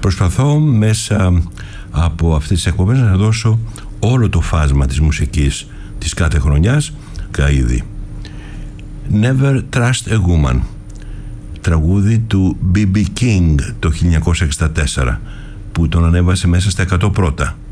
Προσπαθώ μέσα από αυτές τις εκπομπές να δώσω όλο το φάσμα της μουσικής της κάθε χρονιάς καΐδη. Never Trust a Woman, τραγούδι του B.B. King το 1964, που τον ανέβασε μέσα στα 100 πρώτα.